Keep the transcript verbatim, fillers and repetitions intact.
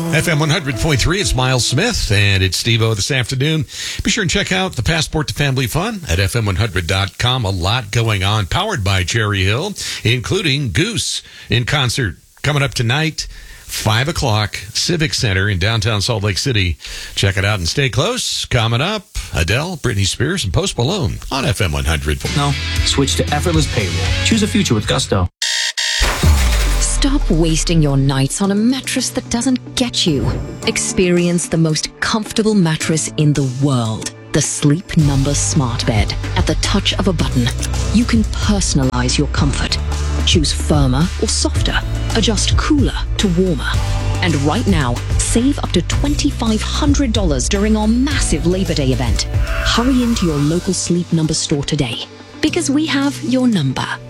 F M one hundred point three, it's Miles Smith, and it's Steve-O this afternoon. Be sure and check out the Passport to Family Fun at F M one hundred dot com. A lot going on, powered by Cherry Hill, including Goose in concert coming up tonight, five o'clock, Civic Center in downtown Salt Lake City. Check it out and stay close. Coming up, Adele, Britney Spears, and Post Malone on F M one hundred. No, switch to effortless payroll. Choose a future with Gusto. Stop wasting your nights on a mattress that doesn't get you. Experience the most comfortable mattress in the world. The Sleep Number Smart Bed. At the touch of a button, you can personalize your comfort. Choose firmer or softer. Adjust cooler to warmer. And right now, save up to two thousand five hundred dollars during our massive Labor Day event. Hurry into your local Sleep Number store today, because we have your number.